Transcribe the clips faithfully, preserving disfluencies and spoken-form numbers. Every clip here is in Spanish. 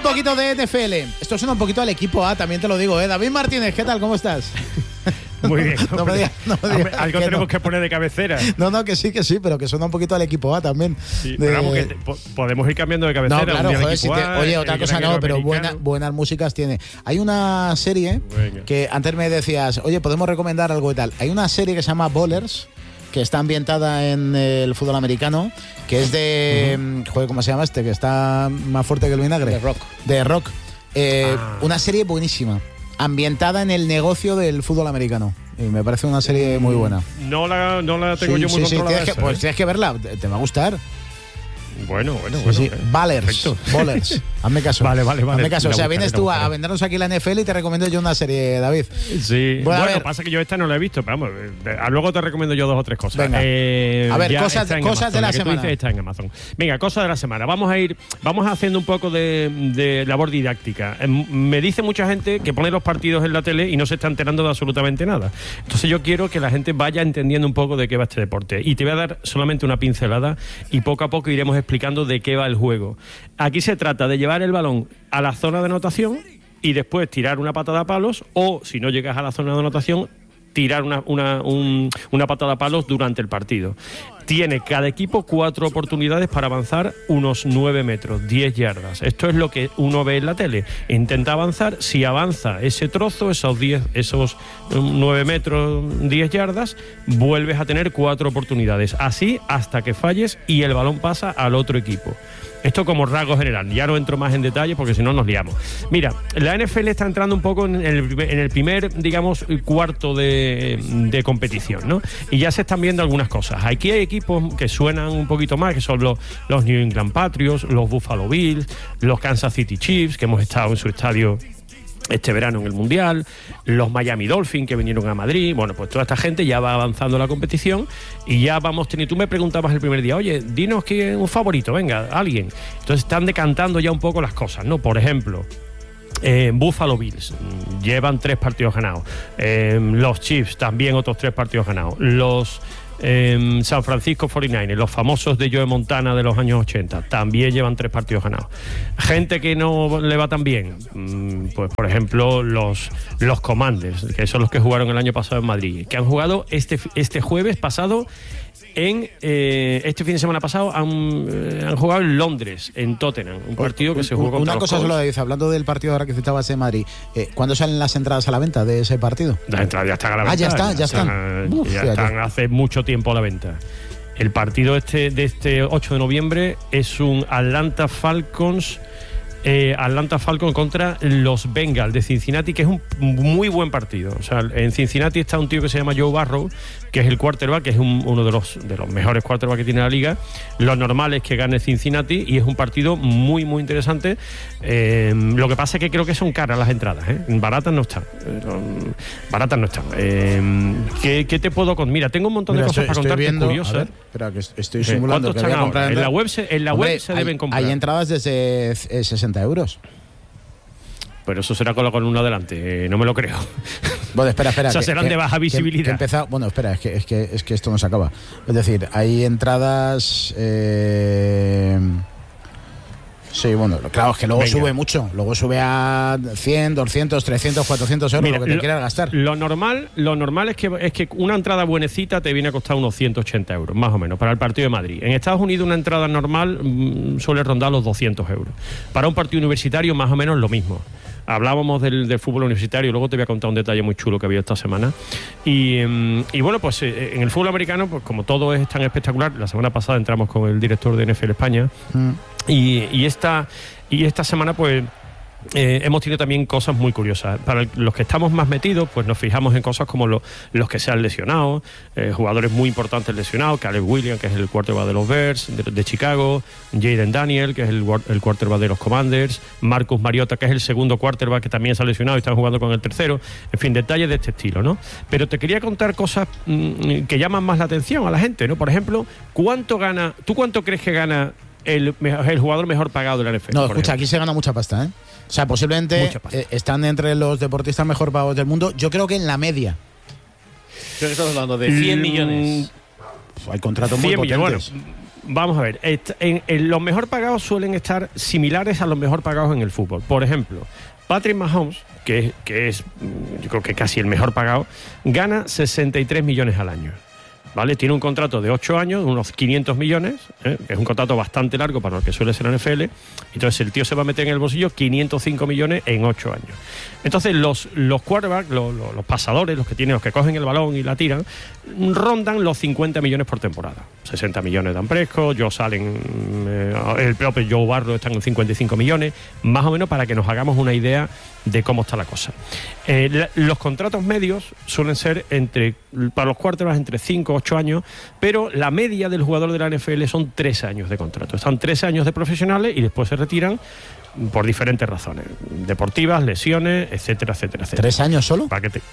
poquito de N F L. Esto suena un poquito al equipo A, también te lo digo, ¿eh? David Martínez, ¿qué tal? ¿Cómo estás? Muy bien. No me digas, no me digas algo que tenemos no. que poner de cabecera. No, no, que sí, que sí, pero que suena un poquito al equipo A también. Sí, de... pero vamos, que te, po podemos ir cambiando de cabecera. No, claro, un día joder, si te, A, oye, otra cosa no, pero buena, buenas músicas tiene. Hay una serie Venga. que antes me decías, oye, podemos recomendar algo y tal. Hay una serie que se llama Ballers, que está ambientada en el fútbol americano, que es de, uh-huh. joder, ¿cómo se llama este? Que está más fuerte que el vinagre. De Rock. De Rock. Eh, ah. Una serie buenísima, ambientada en el negocio del fútbol americano. Y me parece una serie muy buena. No la, no la tengo sí, yo muy sí, controlada. Sí, tienes esa, que, pues ¿eh? tienes que verla, te, te va a gustar. Bueno, bueno, sí, bueno. Sí. Eh. Ballers, Ballers. Hazme caso. Vale, vale, vale. Hazme caso. La o sea, buscaré, vienes tú a, a vendernos aquí la N F L y te recomiendo yo una serie, David. Sí. Bueno, bueno pasa que yo esta no la he visto, pero vamos, luego te recomiendo yo dos o tres cosas. Venga. Eh, a ver, cosas, cosas Amazon, de la, la semana. Tú dices, está en Amazon. Venga, cosas de la semana. Vamos a ir, vamos haciendo un poco de, de labor didáctica. Me dice mucha gente que pone los partidos en la tele y no se está enterando de absolutamente nada. Entonces yo quiero que la gente vaya entendiendo un poco de qué va este deporte. Y te voy a dar solamente una pincelada y poco a poco iremos explicando de qué va el juego. Aquí se trata de llevar el balón a la zona de anotación y después tirar una patada a palos, o si no llegas a la zona de anotación, tirar una, una, un, una patada a palos durante el partido. Tiene cada equipo cuatro oportunidades para avanzar unos nueve metros, diez yardas. Esto es lo que uno ve en la tele. Intenta avanzar, si avanza ese trozo, esos diez, esos nueve metros, diez yardas, vuelves a tener cuatro oportunidades. Así hasta que falles y el balón pasa al otro equipo. Esto como rasgo general, ya no entro más en detalle porque si no nos liamos. Mira, la N F L está entrando un poco en el, en el primer, digamos, cuarto de, de competición, ¿no? Y ya se están viendo algunas cosas. Aquí hay equipos que suenan un poquito más, que son los, los New England Patriots, los Buffalo Bills, los Kansas City Chiefs, que hemos estado en su estadio este verano en el Mundial, los Miami Dolphins que vinieron a Madrid. Bueno, pues toda esta gente ya va avanzando la competición y ya vamos teniendo. Tú me preguntabas el primer día, oye, dinos que un favorito, venga, alguien. Entonces están decantando ya un poco las cosas, ¿no? Por ejemplo, Eh, Buffalo Bills llevan tres partidos ganados, eh, los Chiefs también otros tres partidos ganados, los eh, San Francisco cuarenta y nueve ers, los famosos de Joe Montana de los años ochenta, también llevan tres partidos ganados. Gente que no le va tan bien, pues por ejemplo los, los Commanders, que son los que jugaron el año pasado en Madrid, que han jugado este, este jueves pasado en eh, este fin de semana pasado han, eh, han jugado en Londres, en Tottenham, un partido que se jugó contra Una cosa solo, dice, hablando del partido ahora que citabas de Madrid, eh, ¿cuándo salen las entradas a la venta de ese partido? Las entradas ya están a la venta. Ah, ya está, ya, ya están. están. Uf, ya están hace mucho tiempo a la venta. El partido este de este ocho de noviembre es un Atlanta Falcons Eh, Atlanta Falcons contra los Bengals de Cincinnati, que es un muy buen partido. O sea, en Cincinnati está un tío que se llama Joe Burrow, que es el quarterback, que es un, uno de los, de los mejores quarterbacks que tiene la liga. Lo normal es que gane Cincinnati y es un partido muy, muy interesante. Eh, lo que pasa es que creo que son caras las entradas, ¿eh? Baratas no están. Eh, baratas no están. Eh, ¿qué, ¿Qué te puedo contar? Mira, tengo un montón Mira, de cosas estoy, para contarte viendo, curiosas. A ver, espera, que estoy simulando. ¿Cuánto están ahora? En la web se, en la Hombre, web se hay, deben comprar. Hay entradas desde eh, sesenta euros. Pero eso será con la columna delante, eh, no me lo creo. Bueno, espera, espera. O sea, que, serán que, de baja visibilidad. Que, que empezado, bueno, espera, es que, es, que, es que esto no se acaba. Es decir, hay entradas... Eh, sí, bueno, claro, es que luego Venga. sube mucho. Luego sube a cien, doscientos, trescientos, cuatrocientos euros. Mira, lo que te lo, quieras gastar. Lo normal, lo normal es que, es que una entrada buenecita te viene a costar unos ciento ochenta euros, más o menos, para el partido de Madrid. En Estados Unidos una entrada normal mmm, suele rondar los doscientos euros. Para un partido universitario, más o menos lo mismo. Hablábamos del, del fútbol universitario, luego te voy a contar un detalle muy chulo que había esta semana. Y, y bueno, pues en el fútbol americano, pues como todo es tan espectacular, la semana pasada entramos con el director de N F L España, mm. y, y, esta, y esta semana pues Eh, hemos tenido también cosas muy curiosas. Para los que estamos más metidos, pues nos fijamos en cosas como lo, los que se han lesionado, eh, jugadores muy importantes lesionados, Caleb Williams, que es el quarterback de los Bears de, de Chicago, Jaden Daniel, que es el, el quarterback de los Commanders, Marcus Mariota, que es el segundo quarterback que también se ha lesionado y están jugando con el tercero. En fin, detalles de este estilo, ¿no? Pero te quería contar cosas mmm, que llaman más la atención a la gente, ¿no? Por ejemplo, ¿cuánto gana? ¿Tú cuánto crees que gana el, el jugador mejor pagado de la N F L? No, escucha, aquí se gana mucha pasta, ¿eh? O sea, posiblemente eh, están entre los deportistas mejor pagados del mundo. Yo creo que en la media. Creo que estamos hablando de cien millones. Hay contratos muy potentes. Bueno, vamos a ver, en, en los mejor pagados suelen estar similares a los mejor pagados en el fútbol. Por ejemplo, Patrick Mahomes, que, que es yo creo que casi el mejor pagado, gana sesenta y tres millones al año. ¿Vale? Tiene un contrato de ocho años, unos quinientos millones, ¿eh? Es un contrato bastante largo para lo que suele ser la N F L. Entonces el tío se va a meter en el bolsillo quinientos cinco millones en ocho años. Entonces los, los quarterbacks, los, los, los pasadores, los que tienen, los que cogen el balón y la tiran, rondan los cincuenta millones por temporada. sesenta millones Dan Prescott, Josh Allen, eh, el propio Joe Burrow están en cincuenta y cinco millones, más o menos para que nos hagamos una idea de cómo está la cosa. Eh, la, los contratos medios suelen ser entre, para los quarterbacks, entre cinco o ocho años, pero la media del jugador de la N F L son tres años de contrato. Están tres años de profesionales y después se retiran por diferentes razones, deportivas, lesiones, etcétera, etcétera, etcétera. ¿Tres años solo? Para que te...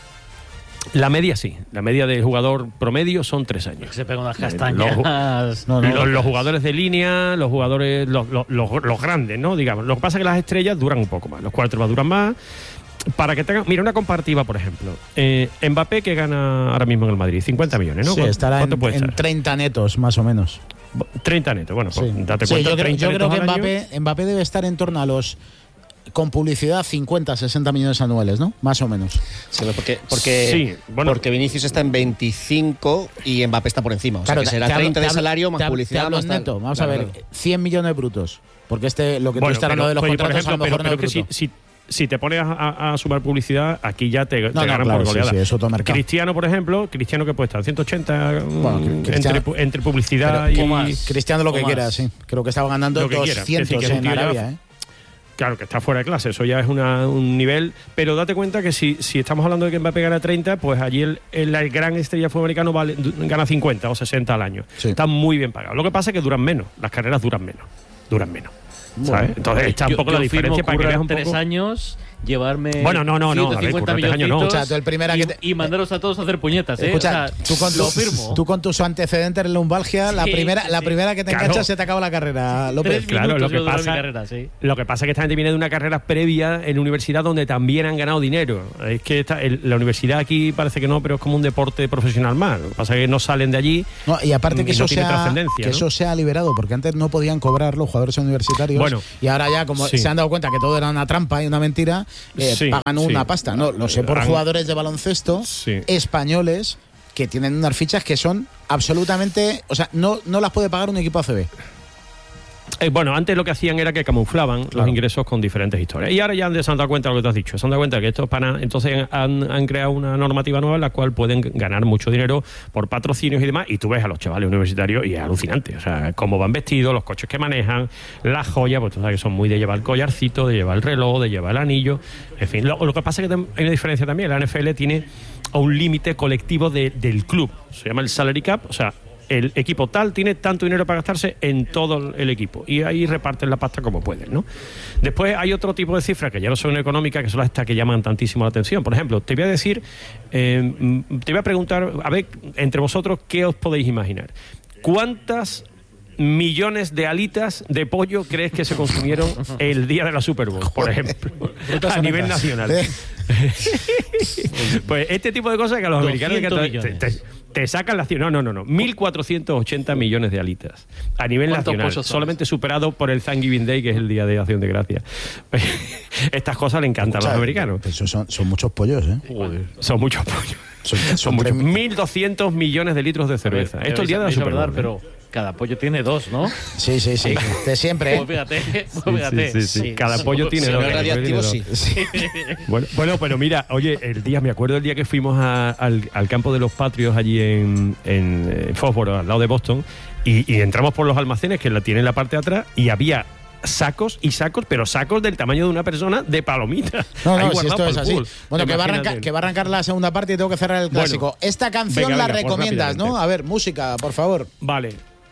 La media sí, la media del jugador promedio son tres años. Se pegan unas castañas. Los, no, no, los, los jugadores de línea, los jugadores, los, los, los, los grandes, ¿no? Digamos. Lo que pasa es que las estrellas duran un poco más, los quarterbacks duran más. Para que tengan, mira, una comparativa, por ejemplo, eh, Mbappé, que gana ahora mismo en el Madrid, cincuenta millones, ¿no? Sí, estará en, en treinta netos, más o menos. treinta netos, bueno, pues sí. date sí, cuenta. Yo creo, yo creo que Mbappé, año. Mbappé debe estar en torno a los, con publicidad, cincuenta, sesenta millones anuales, ¿no? Más o menos. Sí, porque, porque, sí, bueno, porque Vinicius está en veinticinco y Mbappé está por encima. O claro, sea, que será treinta de salario más te publicidad. Te más neto. Vamos claro, a ver, claro. cien millones brutos. Porque este, lo que bueno, tú estás hablando de los pero, contratos, ejemplo, a lo mejor pero, no pero es bruto. Si, si, si te pones a, a, a sumar publicidad, aquí ya te, no, te no, ganan claro, por goleada. Sí, sí, es otro mercado. Cristiano, por ejemplo, Cristiano que puede estar ciento ochenta bueno, Cristiano, entre, entre publicidad pero, y... Más? Cristiano lo que más? quiera, sí. Creo que estaba ganando doscientos decir, que en Arabia, ¿eh? Claro, que está fuera de clase, eso ya es una, un nivel, pero date cuenta que si, si estamos hablando de que Mbappé gana treinta, pues allí el, el, el gran estrella fútbol americano vale, gana cincuenta o sesenta al año. Sí. Está muy bien pagado. Lo que pasa es que duran menos, las carreras duran menos, duran menos. Bueno, ¿sabes? Entonces está un poco la diferencia para que veas un poco. Tres años, llevarme bueno, no, no, no, ciento cincuenta millones no. O sea, tú el primera y, que te... y mandaros a todos a hacer puñetas, ¿eh? Escucha, o sea, tú, con lo tu, firmo. tú con tus antecedentes en lumbalgia, sí, la primera, sí, la primera que te claro. enganchas se te acaba la carrera, López. Claro, lo que pasa, carrera, sí. lo que pasa es que esta gente viene de una carrera previa en universidad donde también han ganado dinero. Es que esta, el, la universidad aquí parece que no, pero es como un deporte profesional más. Lo que pasa es que no salen de allí. No, y aparte que, y eso, no sea, que ¿no? eso sea liberado, porque antes no podían cobrar los jugadores universitarios. Bueno, y ahora ya, como sí. se han dado cuenta que todo era una trampa y una mentira, eh, sí, pagan una sí. pasta. No, lo sé por Han... jugadores de baloncesto sí. españoles que tienen unas fichas que son absolutamente, o sea, no, no las puede pagar un equipo A C B. Eh, bueno, antes lo que hacían era que camuflaban claro. los ingresos con diferentes historias. Y ahora ya se han dado cuenta de lo que te has dicho. Se han dado cuenta que estos panas, entonces han, han creado una normativa nueva en la cual pueden ganar mucho dinero por patrocinios y demás. Y tú ves a los chavales universitarios y es alucinante. O sea, cómo van vestidos, los coches que manejan, las joyas, pues tú sabes que son muy de llevar el collarcito, de llevar el reloj, de llevar el anillo. En fin, lo, lo que pasa es que hay una diferencia también. La N F L tiene un límite colectivo de, del club. Se llama el salary cap, o sea, el equipo tal tiene tanto dinero para gastarse en todo el equipo y ahí reparten la pasta como pueden, ¿no? Después hay otro tipo de cifras que ya no son económicas, que son las estas que llaman tantísimo la atención. Por ejemplo, te voy a decir, eh, te voy a preguntar, a ver, entre vosotros, ¿qué os podéis imaginar? ¿Cuántas millones de alitas de pollo crees que se consumieron el día de la Super Bowl, por ejemplo, a nivel nacional? Pues este tipo de cosas que a los americanos te, te, te sacan la... No, no, no, no. mil cuatrocientos ochenta millones de alitas a nivel nacional, solamente superado por el Thanksgiving Day, que es el Día de Acción de Gracias. Estas cosas le encantan Escucha, a los americanos. Eso son, son muchos pollos, ¿eh? Joder, son muchos pollos. Son, son, son muchos. mil doscientos millones de litros de cerveza. Ver, Esto es el día de la Super Bowl. Pero cada pollo tiene dos, ¿no? Sí, sí, sí. De siempre. Pues fíjate, pues fíjate. Sí, sí, sí, sí. Cada pollo tiene dos. Radiactivo, sí. sí. Bueno, bueno, pero mira, oye, el día, me acuerdo el día que fuimos a, al, al campo de los Patriots allí en, en, en Foxborough, al lado de Boston, y, y entramos por los almacenes que la tienen en la parte de atrás y había sacos y sacos, pero sacos del tamaño de una persona de palomitas. No, no, si esto es así. Bueno, que va, arrancar, que va a arrancar la segunda parte y tengo que cerrar el clásico. Bueno, Esta canción venga, la venga, recomiendas, ¿no? A ver, música, por favor. Vale.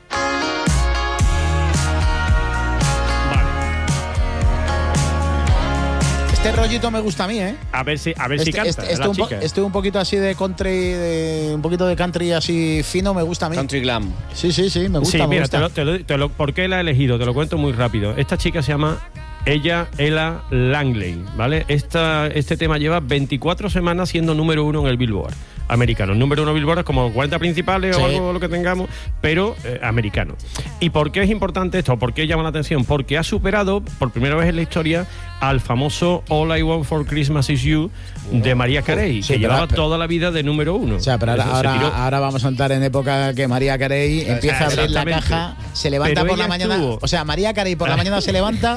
Este rollito me gusta a mí, ¿eh? A ver si, a ver este, si canta. Este, este, un po este un poquito así de country, de, un poquito de country así fino, me gusta a mí. Country glam. Sí, sí, sí, me gusta. Sí, me mira, gusta. Te lo, te lo, te lo, ¿por qué la he elegido? Te lo cuento muy rápido. Esta chica se llama ella, Ella Langley, ¿vale? Esta, este tema lleva veinticuatro semanas siendo número uno en el Billboard. americanos. Número uno Billboard es como cuarenta principales sí. o algo lo que tengamos, pero eh, americano. ¿Y por qué es importante esto? ¿Por qué llama la atención? Porque ha superado por primera vez en la historia al famoso All I Want for Christmas Is You de Mariah Carey, sí, que pero, llevaba pero, toda la vida de número uno. O sea, pero ahora, ahora, ahora vamos a entrar en época que Mariah Carey empieza a abrir la caja, se levanta pero por la mañana. Estuvo. O sea, Mariah Carey por la mañana se levanta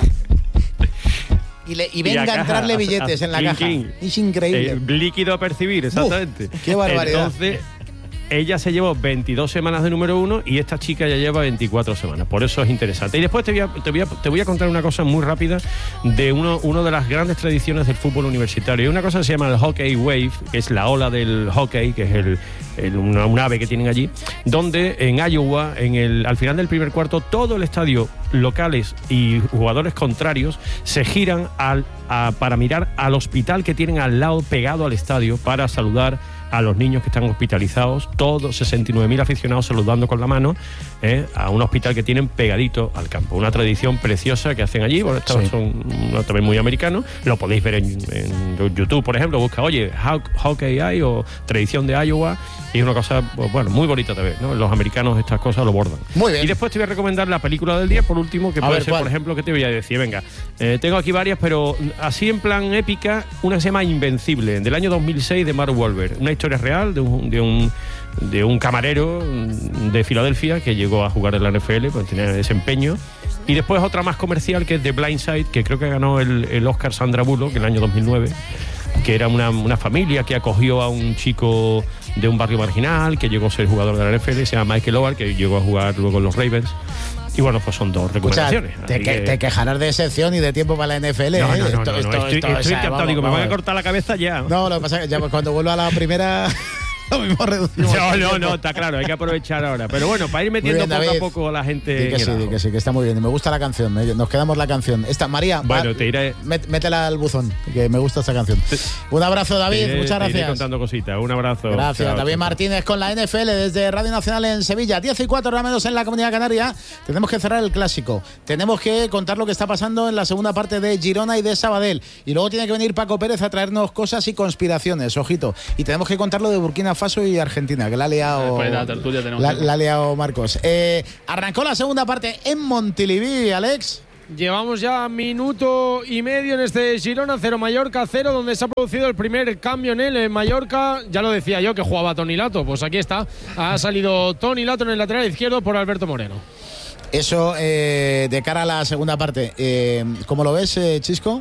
y, le, y venga y a, a entrarle billetes a, a, en la king, caja. King. Es increíble. Eh, líquido a percibir, exactamente. Uf, qué barbaridad. Entonces, ella se llevó veintidós semanas de número uno y esta chica ya lleva veinticuatro semanas. Por eso es interesante. Y después te voy a, te voy a, te voy a contar una cosa muy rápida de uno, uno de las grandes tradiciones del fútbol universitario. Hay una cosa que se llama el Hockey Wave, que es la ola del hockey, que es el, el, una, un ave que tienen allí, donde en Iowa, en el, al final del primer cuarto, todo el estadio, locales y jugadores contrarios, se giran al, a, para mirar al hospital que tienen al lado, pegado al estadio, para saludar a los niños que están hospitalizados, todos sesenta y nueve mil aficionados saludando con la mano eh, a un hospital que tienen pegadito al campo. Una tradición preciosa que hacen allí. Bueno, estos sí. son no, también muy americanos. Lo podéis ver en, en YouTube, por ejemplo. Busca, oye, Hockey Eye o tradición de Iowa. Y es una cosa, bueno, muy bonita de ver, ¿no? Los americanos estas cosas lo bordan. Muy bien. Y después te voy a recomendar la película del día, por último, que a puede ver, ser, ¿cuál? Por ejemplo, que te voy a decir, venga, eh, tengo aquí varias, pero así en plan épica, una se llama Invencible, del año dos mil seis, de Mark Wahlberg. Una historia real de un, de un, de un camarero de Filadelfia que llegó a jugar en la N F L, pues tenía desempeño. Y después otra más comercial, que es The Blind Side, que creo que ganó el, el Oscar Sandra Bullock en el año dos mil nueve, que era una, una familia que acogió a un chico de un barrio marginal, que llegó a ser jugador de la N F L, se llama Michael Oher, que llegó a jugar luego en los Ravens. Y bueno, pues son dos recomendaciones. O sea, te, que, te quejarás de sección y de tiempo para la N F L. No, ¿eh? no, no, esto, no, esto, no, estoy, esto, estoy o sea, encantado, vamos, digo, vamos. me van a cortar la cabeza ya. No, lo que pasa es que ya cuando vuelva a la primera... Lo mismo reducimos. No, no, no, está claro, hay que aprovechar ahora. Pero bueno, para ir metiendo bien, poco a poco a la gente. Di que sí, di que sí, que está muy bien. Me gusta la canción, nos quedamos la canción. Esta, María, bueno, va, te iré. Métela al buzón, que me gusta esta canción. Un abrazo, David, iré, muchas gracias. Te iré contando cositas, un abrazo. Gracias, chao, David chao. Martínez con la N F L desde Radio Nacional en Sevilla. diez y cuatro, hora menos en la Comunidad Canaria. Tenemos que cerrar el clásico. Tenemos que contar lo que está pasando en la segunda parte de Girona y de Sabadell. Y luego tiene que venir Paco Pérez a traernos cosas y conspiraciones, ojito. Y tenemos que contar lo de Burkina Faso y Argentina, que la ha liado. La, tertulia la, la ha liado Marcos. Eh, arrancó la segunda parte en Montilivi, Alex. Llevamos ya minuto y medio en este Girona cero Mallorca cero, donde se ha producido el primer cambio en él. En Mallorca, ya lo decía yo que jugaba Toni Lato, pues aquí está. Ha salido Toni Lato en el lateral izquierdo por Alberto Moreno. Eso eh, de cara a la segunda parte, eh, ¿cómo lo ves, eh, Chisco?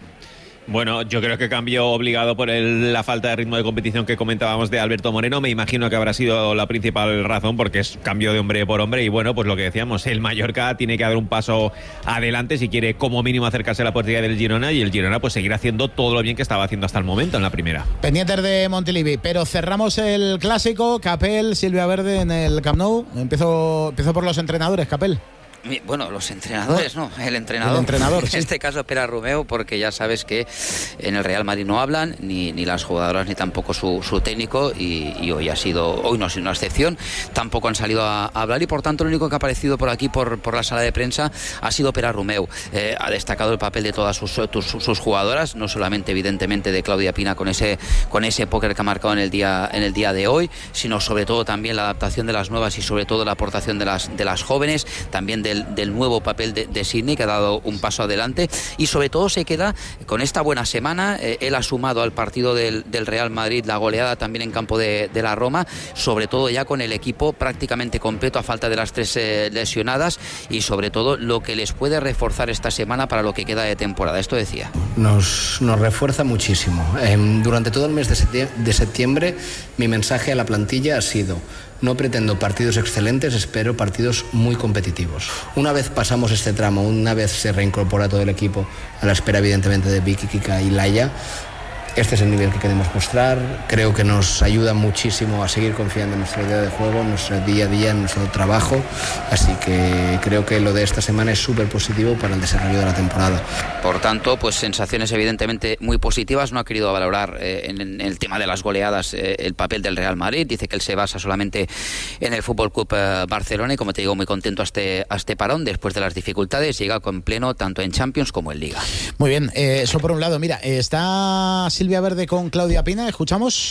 Bueno, yo creo que cambio obligado por el, la falta de ritmo de competición que comentábamos de Alberto Moreno. Me imagino que habrá sido la principal razón, porque es cambio de hombre por hombre. Y bueno, pues lo que decíamos, el Mallorca tiene que dar un paso adelante si quiere como mínimo acercarse a la portería del Girona, y el Girona pues seguir haciendo todo lo bien que estaba haciendo hasta el momento en la primera. Pendientes de Montilivi, pero cerramos el clásico. Capel, Silvia Verde en el Camp Nou. Empiezo, empiezo por los entrenadores, Capel. Bueno, los entrenadores, no, el entrenador. El entrenador, en sí. este caso, Pere Romeu, porque ya sabes que en el Real Madrid no hablan, ni, ni las jugadoras, ni tampoco su, su técnico, y, y hoy ha sido, hoy no ha sido una excepción, tampoco han salido a, a hablar, y por tanto, lo único que ha aparecido por aquí, por, por la sala de prensa, ha sido Pere Romeu. Eh, ha destacado el papel de todas sus, sus, sus jugadoras, no solamente, evidentemente, de Claudia Pina con ese, con ese póker que ha marcado en el día, en el día de hoy, sino sobre todo también la adaptación de las nuevas y sobre todo la aportación de las, de las jóvenes, también de Del, del nuevo papel de, de Sidney, que ha dado un paso adelante, y sobre todo se queda con esta buena semana. Eh, él ha sumado al partido del, del Real Madrid la goleada también en campo de, de la Roma, sobre todo ya con el equipo prácticamente completo a falta de las tres eh, lesionadas, y sobre todo lo que les puede reforzar esta semana para lo que queda de temporada. Esto decía. Nos, nos refuerza muchísimo. Eh, durante todo el mes de septiembre, de septiembre mi mensaje a la plantilla ha sido: no pretendo partidos excelentes, espero partidos muy competitivos. Una vez pasamos este tramo, una vez se reincorpora todo el equipo, a la espera evidentemente de Vicky, Kika y Laia, este es el nivel que queremos mostrar. Creo que nos ayuda muchísimo a seguir confiando en nuestra idea de juego, en nuestro día a día, en nuestro trabajo. Así que creo que lo de esta semana es súper positivo para el desarrollo de la temporada. Por tanto, pues sensaciones evidentemente muy positivas. No ha querido valorar eh, en, en el tema de las goleadas eh, el papel del Real Madrid. Dice que él se basa solamente en el F C eh, Barcelona, y como te digo, muy contento a este, a este parón. Después de las dificultades, llega con pleno tanto en Champions como en Liga. Muy bien, eh, eso por un lado. Mira, está Silvia Verde con Claudia Pina, escuchamos.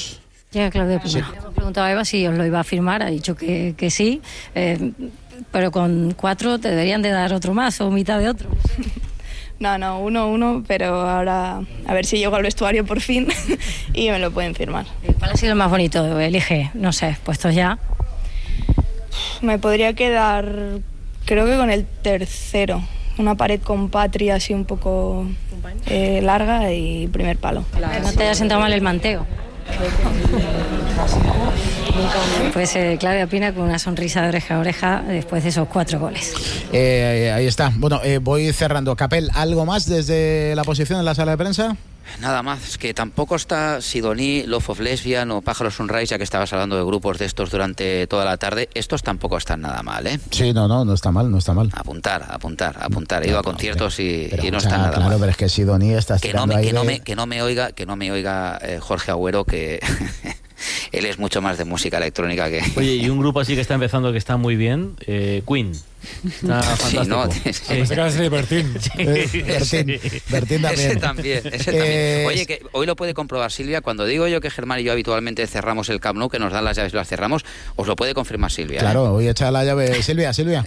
Llega Claudia Pina. Sí. Hemos preguntado a Eva si os lo iba a firmar, ha dicho que, que sí, eh, pero con cuatro te deberían de dar otro más o mitad de otro. No, no, uno, uno, pero ahora a ver si llego al vestuario por fin y me lo pueden firmar. ¿Cuál ha sido el más bonito? Elige, no sé, puestos ya. Me podría quedar, creo que con el tercero, una pared con Patria así un poco eh, larga y primer palo. No te haya sentado mal el manteo. Pues eh, Claudia Pina con una sonrisa de oreja a oreja después de esos cuatro goles. Eh, ahí está. Bueno, eh, voy cerrando. Capel, ¿algo más desde la posición en la sala de prensa? Nada más, es que tampoco está Sidoní, Love of Lesbian o Pájaro Sunrise, ya que estabas hablando de grupos de estos durante toda la tarde. Estos tampoco están nada mal, ¿eh? Sí, no, no, no está mal, no está mal. Apuntar, apuntar, apuntar. He ido no, a conciertos no, y, pero, y no está nada claro, mal. Claro, pero es que Sidoní está que no me, que no me Que no me oiga, que no me oiga eh, Jorge Agüero, que... Él es mucho más de música electrónica que... Oye, y un grupo así que está empezando que está muy bien, eh, Queen. Está fantástico. Sí, no, sí. Pensé que de Bertín. Sí, eh, Bertín. Sí. Bertín también. Ese también, ese también. Eh... Oye, que hoy lo puede comprobar Silvia. Cuando digo yo que Germán y yo habitualmente cerramos el Camp Nou, que nos dan las llaves y las cerramos, os lo puede confirmar Silvia. Claro, ¿eh? hoy echa la llave. Silvia, Silvia.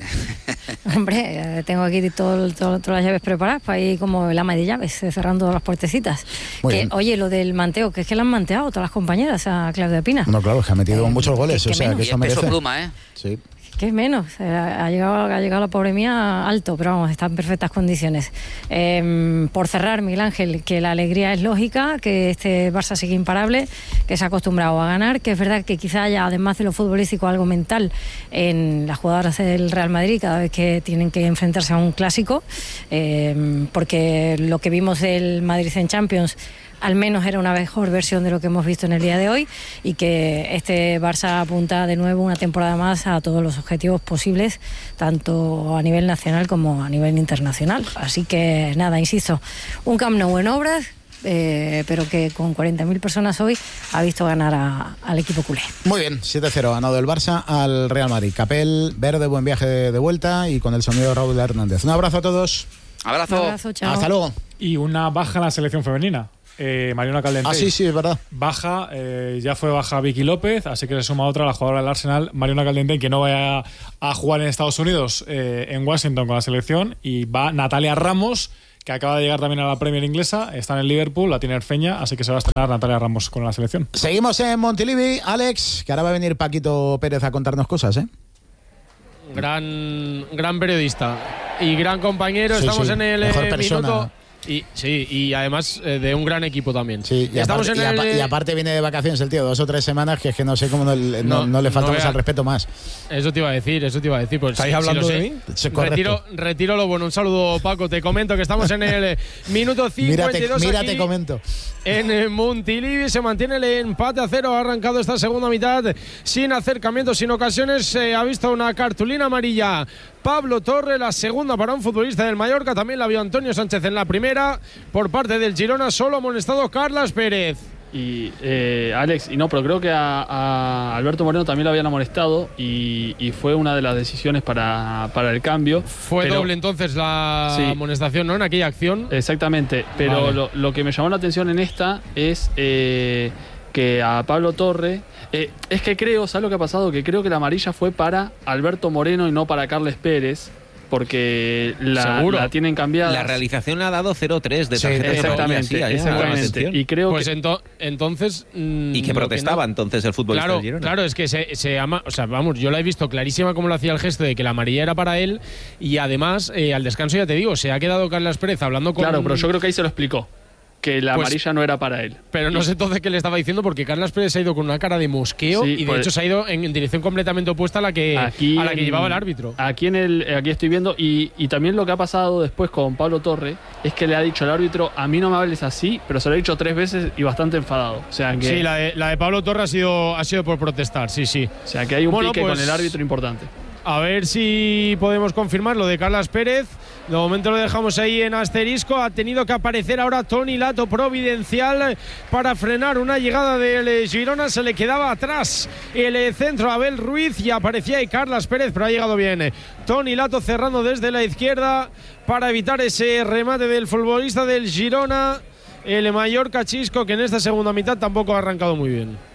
Hombre, tengo aquí todo, todo, todas las llaves preparadas para ir como el ama de llaves, cerrando las puertecitas. Que, oye, lo del manteo, que es que lo han manteado todas las compañeras a Claudia Pina. No, claro, es que ha metido eh, muchos goles. Que, o sea, menos. que eso y merece. Peso pluma, ¿eh? Sí. ¿Qué menos? Ha llegado, ha llegado la pobre mía alto, pero vamos, está en perfectas condiciones. Eh, por cerrar, Miguel Ángel, que la alegría es lógica, que este Barça sigue imparable, que se ha acostumbrado a ganar, que es verdad que quizá haya, además de lo futbolístico, algo mental en las jugadoras del Real Madrid cada vez que tienen que enfrentarse a un clásico, eh, porque lo que vimos del Madrid en Champions al menos era una mejor versión de lo que hemos visto en el día de hoy, y que este Barça apunta de nuevo una temporada más a todos los objetivos posibles, tanto a nivel nacional como a nivel internacional. Así que nada, insisto, un Camp Nou en obras, eh, pero que con cuarenta mil personas hoy ha visto ganar a, al equipo culé. Muy bien, siete cero, ganado el Barça al Real Madrid. Capel, Verde, buen viaje de, de vuelta, y con el sonido de Raúl Hernández. Un abrazo a todos. Abrazo. Un abrazo, chao. Hasta luego. Y una baja en la selección femenina. Eh, Mariona Caldentey. Ah, sí, sí, es verdad. Baja, eh, ya fue baja Vicky López, así que se suma otra, la jugadora del Arsenal, Mariona Caldentey, que no vaya a, a jugar en Estados Unidos, eh, en Washington con la selección, y va Natalia Ramos, que acaba de llegar también a la Premier inglesa, está en el Liverpool, la tiene Erfeña, así que se va a estrenar Natalia Ramos con la selección. Seguimos en Montilivi, Alex, que ahora va a venir Paquito Pérez a contarnos cosas, ¿eh? Gran, gran periodista y gran compañero, sí, estamos sí. en el Mejor eh, persona. minuto... Y, sí, y además eh, de un gran equipo también. Sí, y, Estamos aparte, en y, el... y aparte viene de vacaciones el tío, dos o tres semanas, que es que no sé cómo no, no, no, no le faltamos no al respeto más. Eso te iba a decir, eso te iba a decir. Pues, ¿Estáis sí, hablando sí de mí? Sí, retiro, retiro lo bueno. Un saludo, Paco. Te comento que estamos en el minuto cincuenta y dos. Mira, aquí, te comento. En Montilivi se mantiene el empate a cero. Ha arrancado esta segunda mitad sin acercamientos, sin ocasiones. Se ha visto una cartulina amarilla. Pablo Torre, la segunda para un futbolista del Mallorca. También la vio Antonio Sánchez en la primera. Por parte del Girona, solo amonestado Carlas Pérez. Y eh, Alex, y no, pero creo que a, a Alberto Moreno también lo habían amonestado, y, y fue una de las decisiones para, para el cambio. Fue pero, doble entonces la sí, amonestación, ¿no? En aquella acción. Exactamente, pero vale. lo, lo que me llamó la atención en esta es eh, que a Pablo Torre, eh, es que creo, ¿sabes lo que ha pasado? Que creo que la amarilla fue para Alberto Moreno y no para Carles Pérez, porque la, la tienen cambiada. La realización le ha dado cero tres de Sí, tarjeta. exactamente, sí, exactamente. Y creo pues que ento, entonces mmm, y que protestaba que no, entonces el futbolista claro, del Girona. Claro, es que se, se ama, o sea, vamos, yo la he visto clarísima como lo hacía el gesto de que la amarilla era para él, y además eh, al descanso, ya te digo, se ha quedado Carlas Pérez hablando con... Claro, pero yo creo que ahí se lo explicó, que la pues, amarilla no era para él. Pero no sé entonces qué le estaba diciendo, porque Carlas Pérez se ha ido con una cara de mosqueo, sí, y de pues, hecho se ha ido en, en dirección completamente opuesta a la que, aquí a la que en, llevaba el árbitro. Aquí, en el, aquí estoy viendo, y, y también lo que ha pasado después con Pablo Torre es que le ha dicho al árbitro, a mí no me hables así, pero se lo ha dicho tres veces y bastante enfadado. O sea que, sí, la de, la de Pablo Torre ha sido, ha sido por protestar, sí, sí. O sea que hay un bueno, pique pues, con el árbitro importante. A ver si podemos confirmar lo de Carlas Pérez. De momento lo dejamos ahí en asterisco. Ha tenido que aparecer ahora Toni Lato, providencial, para frenar una llegada del Girona. Se le quedaba atrás el centro a Abel Ruiz y aparecía ahí Carlas Pérez, pero ha llegado bien Toni Lato cerrando desde la izquierda para evitar ese remate del futbolista del Girona, el Mallorca Chisco, que en esta segunda mitad tampoco ha arrancado muy bien.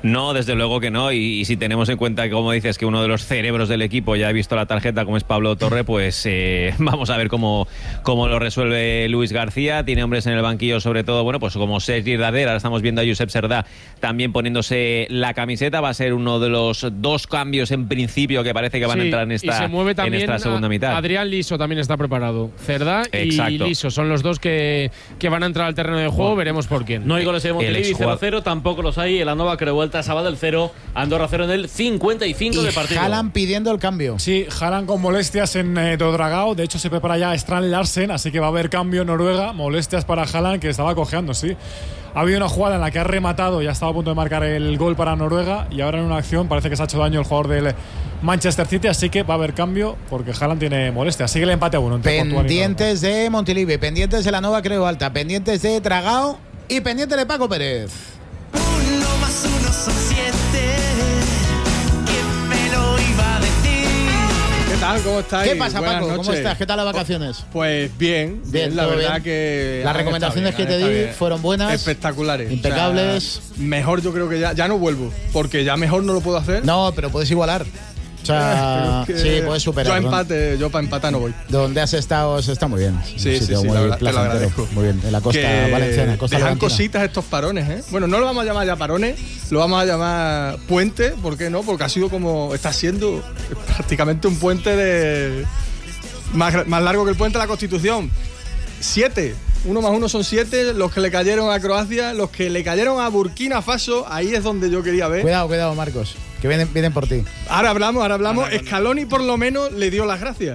No, desde luego que no, y, y si tenemos en cuenta, como dices, que uno de los cerebros del equipo ya ha visto la tarjeta, como es Pablo Torre, pues eh, vamos a ver cómo, cómo lo resuelve Luis García. Tiene hombres en el banquillo, sobre todo, bueno, pues como Sergi Darder. Ahora estamos viendo a Josep Serdá también poniéndose la camiseta. Va a ser uno de los dos cambios en principio que parece que van sí, a entrar en esta, y se mueve también en esta segunda mitad. Adrián Liso también está preparado. Cerdá Exacto. y Liso son los dos que, que van a entrar al terreno de juego. Bueno, veremos por quién. No hay goles de Montilivi, cero cero, tampoco los hay en la Nova Creuelta Sabadell cero, Andorra cero en el cincuenta y cinco y de partido. Haaland pidiendo el cambio. Sí, Haaland con molestias en eh, Dodragao. De hecho, se prepara ya Strand Larsen, así que va a haber cambio en Noruega. Molestias para Haaland, que estaba cojeando, sí. Ha habido una jugada en la que ha rematado y ha estado a punto de marcar el gol para Noruega, y ahora en una acción parece que se ha hecho daño el jugador del Manchester City, así que va a haber cambio porque Haaland tiene molestias. Sigue el empate a uno. Pendientes de Montilivi, pendientes de la Nova Creuelta, pendientes de Dragao y pendientes de Paco Pérez. Uno más uno son siete. ¿Quién me lo iba a decir? ¿Qué tal? ¿Cómo estáis? ¿Qué pasa, Buenas Paco? noches. ¿Cómo estás? ¿Qué tal las vacaciones? Pues bien, bien, Bien, la todo verdad bien. que... Las han recomendaciones estado que bien, te han di estado bien. fueron buenas. Espectaculares. Impecables. O sea, mejor yo creo que ya, ya no vuelvo, porque ya mejor no lo puedo hacer. No, pero puedes igualar. O sea, que sí, puedes superar. Yo empate, yo para empatar no voy. Donde has estado está muy bien. Sí, Un sí, sitio sí, muy la verdad, te lo placentero. agradezco. Muy bien, en la costa Que valenciana, costa dejan levantina. cositas estos parones, ¿eh? Bueno, no lo vamos a llamar ya parones, lo vamos a llamar puente, ¿por qué no? Porque ha sido como, está siendo prácticamente un puente de más, más largo que el puente de la Constitución. Siete, uno más uno son siete, los que le cayeron a Croacia, los que le cayeron a Burkina Faso, ahí es donde yo quería ver. Cuidado, cuidado, Marcos, que vienen, vienen por ti. Ahora hablamos, ahora hablamos. Scaloni por lo menos le dio las gracias.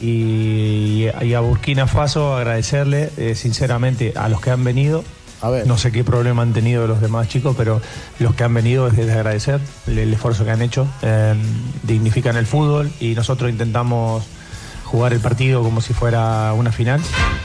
Y, y a Burkina Faso agradecerle eh, sinceramente a los que han venido. A ver. No sé qué problema han tenido los demás chicos, pero los que han venido es de agradecer el, el esfuerzo que han hecho. Eh, dignifican el fútbol y nosotros intentamos jugar el partido como si fuera una final.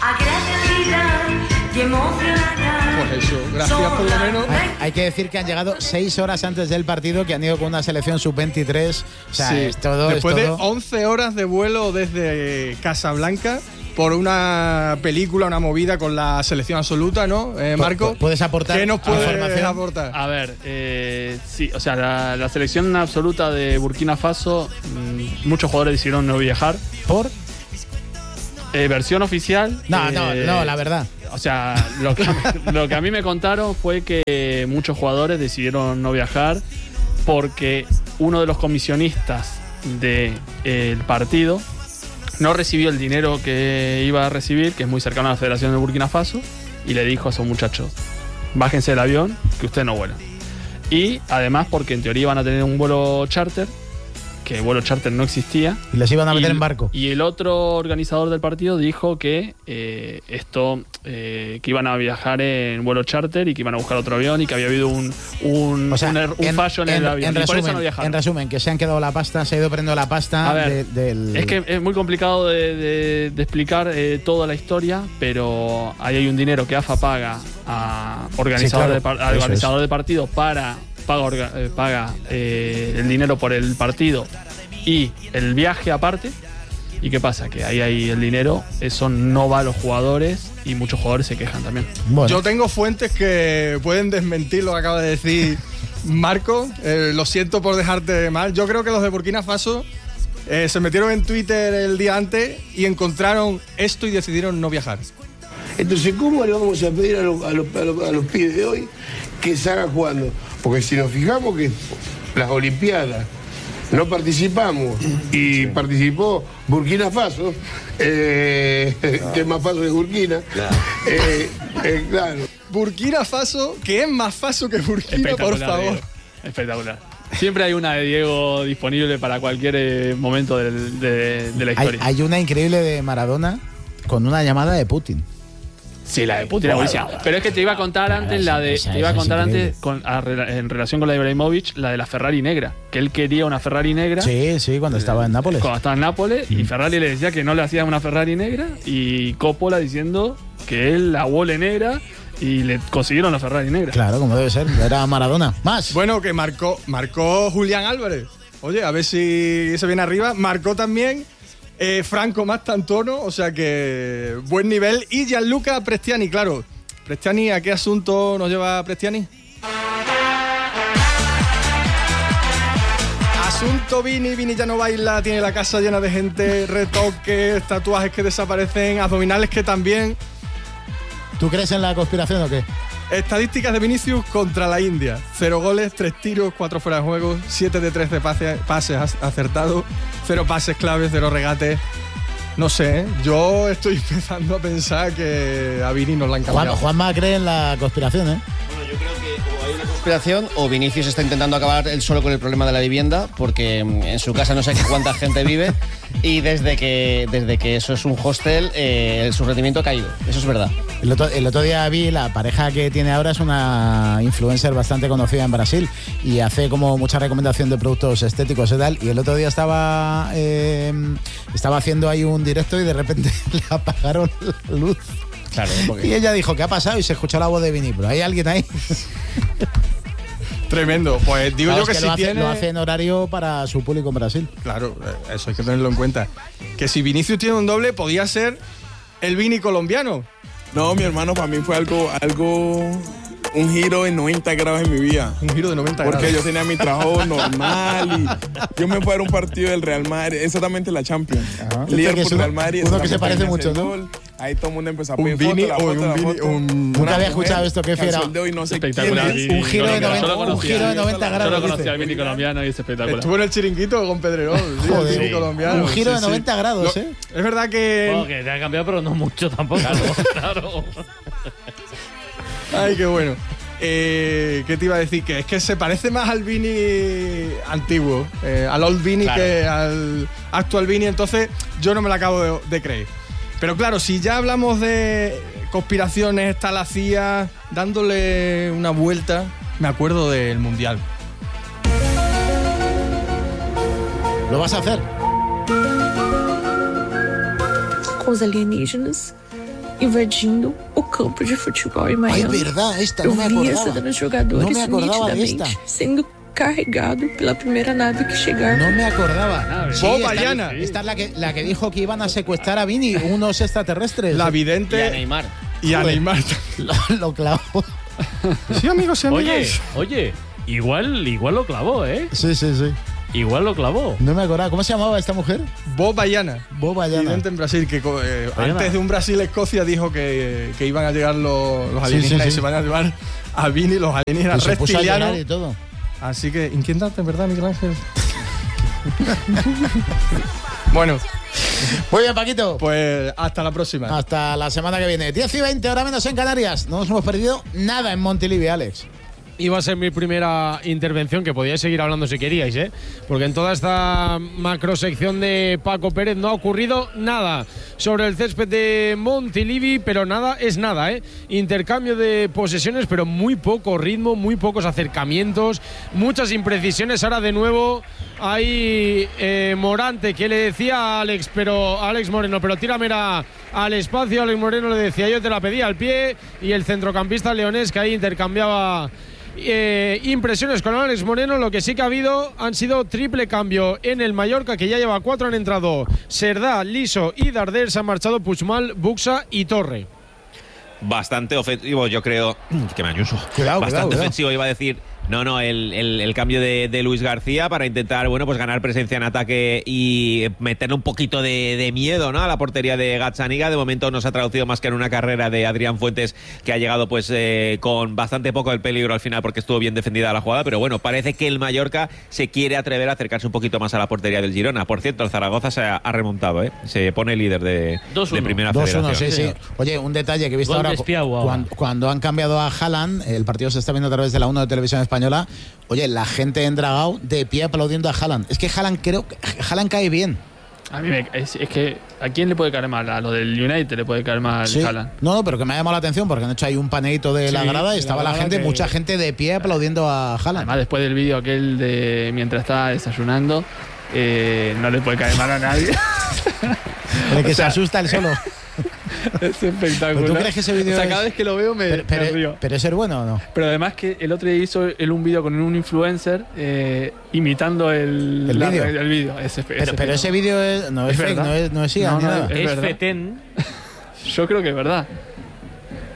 Pues eso, gracias por lo menos. Hay, hay que decir que han llegado seis horas antes del partido, que han ido con una selección sub veintitrés. O sea, Sí. es todo. Después es todo. de once horas de vuelo desde Casablanca por una película, una movida con la selección absoluta, ¿no, eh, Marco? ¿Puedes aportar ¿Qué nos puedes información? aportar? A ver, eh, sí, o sea, la, la selección absoluta de Burkina Faso, mmm, muchos jugadores decidieron no viajar. ¿Por? Eh, versión oficial. No, eh, no, no, la verdad. O sea, lo que, lo que a mí me contaron fue que muchos jugadores decidieron no viajar porque uno de los comisionistas del partido no recibió el dinero que iba a recibir, que es muy cercano a la Federación de Burkina Faso, y le dijo a esos muchachos: bájense del avión, que ustedes no vuelan. Y además porque en teoría iban a tener un vuelo charter, que el vuelo charter no existía. Y les iban a meter Y- en barco. Y el otro organizador del partido dijo que eh, esto, eh, que iban a viajar en vuelo charter y que iban a buscar otro avión y que había habido un, un, O sea, un, er- un fallo en, el avión. en y por eso resumen, no viajaron. en resumen, que se han quedado la pasta, se ha ido perdiendo la pasta A ver, de- del. Es que es muy complicado de, de- de explicar eh, toda la historia, pero ahí hay un dinero que AFA paga a organizador, Sí, claro, de, par- al eso organizador es. de partido para paga, orga- eh, paga eh, el dinero por el partido y el viaje aparte. ¿Y qué pasa? Que ahí hay el dinero, eso no va a los jugadores y muchos jugadores se quejan también. Yo tengo fuentes que pueden desmentir lo que acaba de decir Marco. Eh, lo siento por dejarte mal. Yo creo que los de Burkina Faso eh, se metieron en Twitter el día antes y encontraron esto y decidieron no viajar. Entonces, ¿cómo le vamos a pedir a los, a los, a los, a los pibes de hoy que salgan jugando? Porque si nos fijamos que las Olimpiadas no participamos y participó Burkina Faso, eh, que es más fácil de Burkina, eh, eh, claro. Burkina Faso, que es más Faso que Burkina, por Espectacular, favor. Diego. Espectacular. Siempre hay una de Diego disponible para cualquier eh, momento del- de, de la Hay, historia. hay una increíble de Maradona con una llamada de Putin. Sí, la de Putin era buenísima. Pero es que te iba a contar antes la de. esa- Te iba a esa es contar increíble. antes con, a rela- en relación con la de Ibrahimovic, la de la Ferrari negra. Que él quería una Ferrari negra. Sí, sí, cuando estaba en Nápoles. Cuando estaba en Nápoles. Y Ferrari le decía que no le hacía una Ferrari negra. Y Coppola diciendo que él la vole negra. Y le consiguieron la Ferrari negra. Claro, como debe ser. Era Maradona. Más. Bueno, que marcó, marcó Julián Álvarez. Oye, a ver si se viene arriba. Marcó también eh, Franco Mastantuono, o sea que buen nivel. Y Gianluca Prestiani, claro. Prestiani, ¿a qué asunto nos lleva Prestiani? Asunto Vini, Vini ya no baila, tiene la casa llena de gente, retoques, tatuajes que desaparecen, abdominales que también. ¿Tú crees en la conspiración o qué? Estadísticas de Vinicius contra la India. Cero goles, tres tiros, cuatro fuera de juego, siete de trece pases, pases acertados, cero pases claves, cero regates. No sé, ¿eh? Yo estoy empezando a pensar que a Vini nos la han cambiado. Juan, Juanma cree en la conspiración, ¿eh? Bueno, yo creo que o hay una conspiración o Vinicius está intentando acabar él solo con el problema de la vivienda, porque en su casa no sé cuánta gente vive y desde que desde que eso es un hostel, eh, su rendimiento ha caído. Eso es verdad. El otro, el otro día vi, la pareja que tiene ahora es una influencer bastante conocida en Brasil y hace como mucha recomendación de productos estéticos y tal. Y el otro día estaba eh, estaba haciendo ahí un directo y de repente le apagaron la luz. Claro, porque... Y ella dijo, ¿qué ha pasado? Y se escuchó la voz de Vini, pero ¿hay alguien ahí? Tremendo. Pues digo claro, yo que, que si lo hace, tiene... lo hace en horario para su público en Brasil. Claro, eso hay que tenerlo en cuenta. Que si Vinicius tiene un doble, podía ser el Vini colombiano. No, mi hermano, para mí fue algo, algo, un giro de noventa grados en mi vida. Un giro de noventa Porque grados. yo tenía mi trabajo normal y yo me fui a ver un partido del Real Madrid, exactamente la Champions. Liverpool, uno, Real Madrid. uno que se parece mucho, ¿no? Gol. Ahí todo el mundo empezó a Un pedir Vini, foto, la foto, un la Vini, foto. un... Nunca había escuchado esto, qué fiera. De hoy no sé Espectacular. quién es. Un giro de noventa, Solo un conocía- giro de noventa grados. Solo conocía dice. al Vini colombiano y es espectacular. Estuvo en el chiringuito con Pedrerol. Sí, Joder, el Vini sí. colombiano. Un giro Sí, de sí. noventa grados, Lo- ¿eh? Es verdad que... Bueno, que te ha cambiado, pero no mucho tampoco. Claro. Ay, qué bueno. Eh, ¿Qué te iba a decir? Que es que se parece más al Vini antiguo, eh, al old Vini, Claro. que al actual Vini, entonces yo no me la acabo de, de creer. Pero claro, si ya hablamos de conspiraciones, está la C I A dándole una vuelta, me acuerdo del Mundial. ¿Lo vas a hacer? Com os alienígenas invadindo o campo de futebol em Miami. Ay, verdad, esta, Eu no me vi acordaba. essa dos jogadores No me acordaba de nitidamente esta. sendo carregado pela primeira nave que chegar. No me acordaba. Sí, Bob esta, Bayana. esta es la que, la que dijo que iban a secuestrar a Vini, unos extraterrestres. La Y vidente a Neymar. y a Joder. Neymar. Lo, lo clavó. Sí, amigos y Oye, amigas. oye, igual, igual lo clavó, ¿eh? Sí, sí, sí. Igual lo clavó. No me acordaba. ¿Cómo se llamaba esta mujer? Bob Bayana. Bob Bayana. Vidente en Brasil, que eh, Bayana. antes de un Brasil-Escocia dijo que, que iban a llegar los, los Sí, alienígenas sí, y sí. se van a llevar a Vini, los Que alienígenas se puso a llorar reptilianos. y todo. Así que inquietante, ¿verdad, Miguel Ángel? Bueno, Muy bien, Paquito. pues hasta la próxima. Hasta la semana que viene. diez y veinte, hora menos en Canarias. No nos hemos perdido nada en Montilivi, Alex. Iba a ser mi primera intervención, que podíais seguir hablando si queríais, ¿eh? Porque en toda esta macrosección de Paco Pérez no ha ocurrido nada sobre el césped de Montilivi, pero nada es nada, ¿eh? Intercambio de posesiones, pero muy poco ritmo, muy pocos acercamientos, muchas imprecisiones. Ahora de nuevo hay eh, Morante, que le decía a Alex, pero a Alex Moreno, pero tírame a- al espacio. Alex Moreno le decía, yo te la pedí al pie, y el centrocampista leonés, que ahí intercambiaba Eh, impresiones con Alex Moreno. Lo que sí que ha habido han sido triple cambio en el Mallorca, que ya lleva cuatro. Han entrado Serdá, Liso y Darder. Se han marchado Puigmal, Buxa y Torre. Bastante ofensivo, yo creo. Que me ayuso. Cuidado, Bastante cuidado, cuidado. ofensivo, iba a decir. No, no, el, el- el cambio de, de Luis García para intentar, bueno, pues ganar presencia en ataque y meterle un poquito de, de miedo, ¿no?, a la portería de Gazzaniga. De momento no se ha traducido más que en una carrera de Adrián Fuentes, que ha llegado pues eh, con bastante poco el peligro al final, porque estuvo bien defendida la jugada. Pero bueno, parece que el Mallorca se quiere atrever a acercarse un poquito más a la portería del Girona. Por cierto, el Zaragoza se ha, ha remontado, ¿eh? Se pone líder de, dos uno. de primera dos uno, federación. sí, sí. Oye, un detalle que he visto Gol de ahora, Espiau ahora. cuando, cuando han cambiado a Haaland, el partido se está viendo a través de la uno de Televisión Española. Oye, la gente en Dragao de pie aplaudiendo a Haaland. Es que Haaland creo que Haaland cae bien. A mí me, es, es que ¿a quién le puede caer mal? A lo del United le puede caer mal Sí. Haaland. No, no, pero que me ha llamado la atención porque han hecho ahí un paneito de la Sí, grada y de estaba la la, grada gente, que- mucha gente de pie aplaudiendo a Haaland. Además, después del vídeo aquel de mientras estaba desayunando, eh, no le puede caer mal a nadie. El que O sea, se asusta el solo. Es espectacular. ¿Pero tú crees que ese vídeo O sea, es- cada vez que lo veo me, Pero, me pero, río. pero ¿es ser bueno o no? Pero además que el otro día hizo él un vídeo con un influencer eh, imitando el, ¿El la- vídeo? el vídeo. Es espe- Pero, es pero ese espectacular. vídeo es- no es, Es fake, verdad. no es, no es I A No, ni no, nada. es Es verdad. Fetén. Yo creo que es verdad.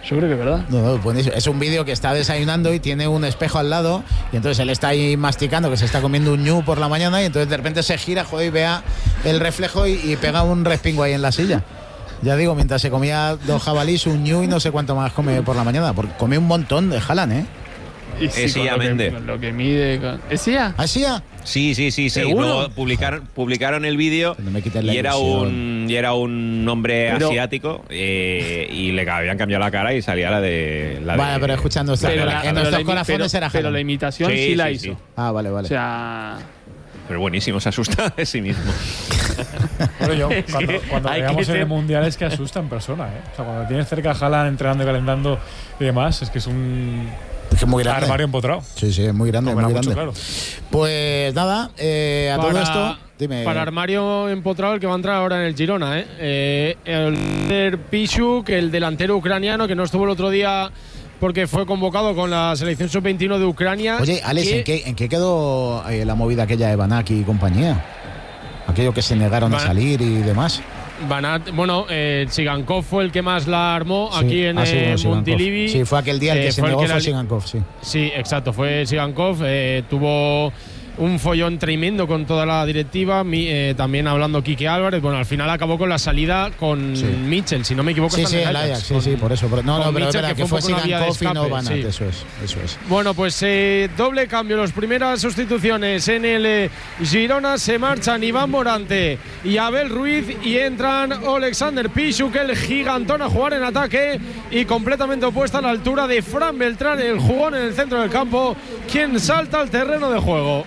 Yo creo que es verdad. No, no, buenísimo. Es un vídeo que está desayunando y tiene un espejo al lado y entonces él está ahí masticando que se está comiendo un ñu por la mañana y entonces de repente se gira, joder, y vea el reflejo y, y pega un respingo ahí en la silla. Ya digo, mientras se comía dos jabalís, un ñu y no sé cuánto más come por la mañana, porque come un montón de Haaland, ¿eh? Y sí, Es con Sia lo, que, Mende. con lo que mide. Con... ¿Es Sia? ¿Ah, Sia? Sí, sí, sí, sí. ¿Seguro? Luego publicaron, publicaron el vídeo No me quites la y era ilusión. un y era un hombre Pero- asiático eh, y le habían cambiado la cara y salía la de la Vale, de- pero escuchando esta, Pero en la- pero nuestros la imi- corazones pero- era Pero la Haaland. imitación sí, Sí, la sí, hizo. sí. Ah, vale, vale. O sea. Pero buenísimo, se asusta de sí mismo. Bueno, yo, Es cuando, que cuando hay veamos que en el ser- Mundial es que asusta en persona, ¿eh? O sea, cuando tienes cerca a Haaland entrenando y calentando y demás, es que es un Es que es muy grande. armario empotrado. Sí, sí, es muy grande, Comerá muy mucho, grande. claro. Pues nada, eh, a todo Para- esto, dime. Para armario empotrado el que va a entrar ahora en el Girona, ¿eh? Eh, el Piszczuk, el delantero ucraniano que no estuvo el otro día porque fue convocado con la selección sub veintiuno de Ucrania. Oye, Alex, que- ¿en qué, ¿en qué quedó eh, la movida aquella de Banaki y compañía? Aquello que se negaron a Ban- salir y demás. Banat, bueno, eh, Sigankov fue el que más la armó Sí. aquí en Ah, sí, eh, bueno, Sigankov. Montilivi. Sí, fue aquel día el que Eh, se fue el negó, que fue la- Sigankov, sí. Sí, exacto, fue Sigankov. Eh, tuvo un follón tremendo con toda la directiva. Mi, eh, también hablando Quique Álvarez. Bueno, al final acabó con la salida con Sí. Mitchell, si no me equivoco. Sí, está sí, en el Ajax, sí, con- sí, por eso. por- no, con no, pero es Mitchell, verdad que que fue fue un poco una vía de Sigankov y no escape, Banat, sí. eso es, eso es. Bueno, pues eh, doble cambio. Las primeras sustituciones en el eh, Girona se marchan Iván Morante y Abel Ruiz y entran Alexander Piszczuk, el gigantón, a jugar en ataque y completamente opuesta a la altura de Fran Beltrán, el jugón en el centro del campo, quien salta al terreno de juego.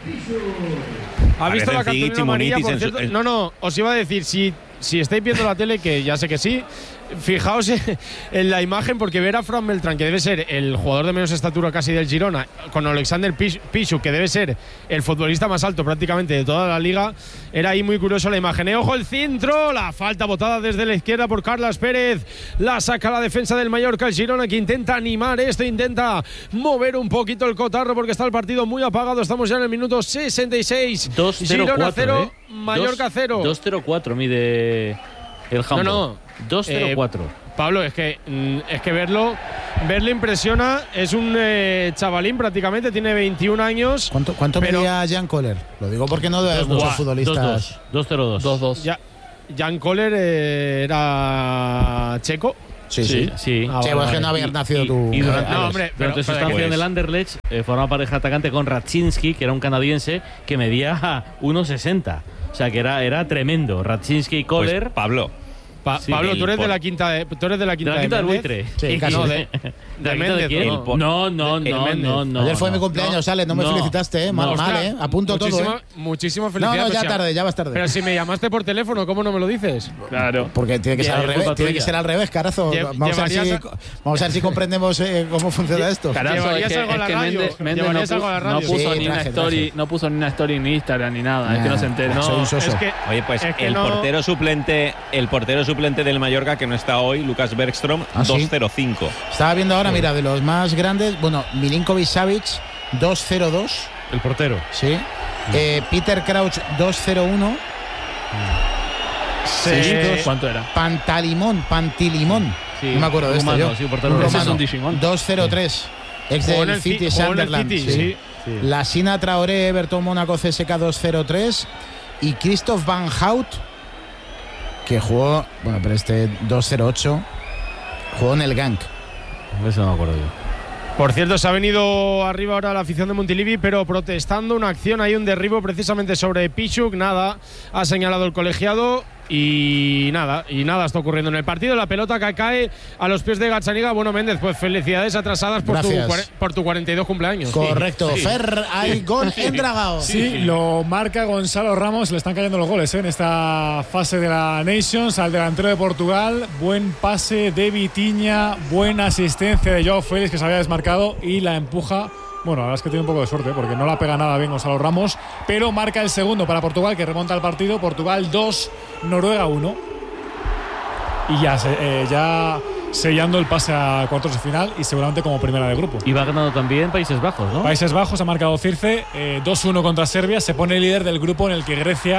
¿Ha Parece visto la el Ziggy cartulina amarilla, por Simonitis en su- cierto? en- No, no, os iba a decir, si, si estáis viendo la tele, que ya sé que sí, fijaos en la imagen, porque ver a Fran Beltrán, que debe ser el jugador de menos estatura casi del Girona, con Alexander Pisz- Piszczuk, que debe ser el futbolista más alto prácticamente de toda la liga, era ahí muy curioso la imagen. Eh, ojo el centro, la falta botada desde la izquierda por Carlas Pérez, la saca la defensa del Mallorca, el Girona, que intenta animar esto, intenta mover un poquito el cotarro porque está el partido muy apagado. Estamos ya en el minuto sesenta y seis. dos cero Girona cuatro, cero, ¿eh? Mallorca Dos- cero. dos cero cuatro mide el Hamburg. No, no. dos cero cuatro. Eh, Pablo, es que mm, es que verlo verlo impresiona. Es un eh, chavalín prácticamente, tiene veintiún años. ¿Cuánto, cuánto pero- medía Jan Kohler? Lo digo porque no de dos, muchos dos, futbolistas. dos, dos cero dos. dos dos. Ya, Jan Kohler eh, era checo. Sí, sí. Sí. Ah, Sí, vale, pues que vale. no había nacido Y- tú. y durante, No, hombre, pero- durante su pero estancia pues- en el Anderlecht eh, formaba pareja atacante con Raczynski, que era un canadiense que medía uno sesenta. O sea, que era, era tremendo. Raczynski y Pues, Kohler. Pablo, Pa- Sí, Pablo, el tú eres de por- la quinta de, tú eres de la ¿De quinta la quinta del Méndez. buitre? Sí, casi. No, de, ¿De de la quinta de Méndez, quién? ¿no? No, no, El no, Méndez. no, no. Ayer fue mi no. cumpleaños, Ale, no me No. felicitaste, ¿eh? Mal, No, mal, Ostras, ¿eh? Apunto todo, muchísima- ¿eh? Muchísimas No, felicidades. no, ya pero si- tarde, ya vas tarde. Pero si me llamaste por teléfono, ¿cómo no me lo dices? Claro. Porque tiene que Ya, ser al es revés, culpa tiene que tuya. ser al revés, carazo. Lle- Vamos a, ver si, llevarías vamos a ver si comprendemos eh, cómo funciona esto. Carazo, es Llevarías que, algo a es la que radio. Méndez, Méndez no, Llevarías algo a la pu- no radio. puso Sí, ni una traje, story, traje. no puso ni una story en Instagram ni nada, es que no se entera. No, soy un soso. es que, oye, pues es que el no- portero suplente, el portero suplente del Mallorca que no está hoy, Lucas Bergström, ¿Ah, sí? dos cero cinco. Estaba viendo ahora, mira, de los más grandes, bueno, Milinkovic Savic, dos cero dos. El portero. Sí. Eh, Peter Crouch, dos cero uno. Eh, ¿Cuánto era? Pantalimón, Pantilimón. Sí, no me acuerdo de un este rumano, yo. sí, un portero Ese es romano. un Digimon. dos cero tres. Ex Jugó en del el City Ci- jugó en el Sunderland. City, sí. La Sina Traoré, Everton Mónaco C S K dos cero tres. Y Christoph Van Hout, que jugó, bueno, pero este dos cero ocho, jugó en el Genk. Eso no me acuerdo yo. Por cierto, se ha venido arriba ahora la afición de Montilivi, pero protestando una acción, hay un derribo precisamente sobre Piszczuk, nada, ha señalado el colegiado y nada, y nada está ocurriendo en el partido. La pelota que cae a los pies de Gazzaniga. Bueno, Méndez, pues felicidades atrasadas por tu, Gracias. cuare- por tu cuarenta y dos cumpleaños. Correcto. Sí. Fer, hay gol en Dragao. Sí, lo marca Gonzalo Ramos. Le están cayendo los goles ¿eh? en esta fase de la Nations al delantero de Portugal. Buen pase de Vitinha, buena asistencia de Joao Félix, que se había desmarcado y la empuja. Bueno, la verdad es que tiene un poco de suerte porque no la pega nada bien Gonzalo Ramos, pero marca el segundo para Portugal, que remonta el partido. Portugal dos, Noruega uno. Y ya, se- eh, ya sellando el pase a cuartos de final y seguramente como primera de grupo. Y va ganando también Países Bajos, ¿no? Países Bajos ha marcado Circe, eh, dos uno contra Serbia. Se pone líder del grupo en el que Grecia